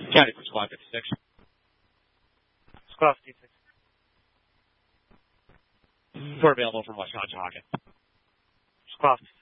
County for Squad 56. Squad 56. We're available from West Conshohocken. Squad 56.